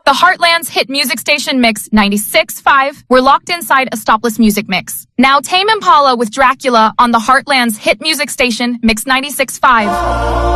The Heartland's hit music station Mix 96.5. We're locked inside a stopless music mix. Now Tame Impala with Dracula on the Heartland's hit music station Mix 96.5.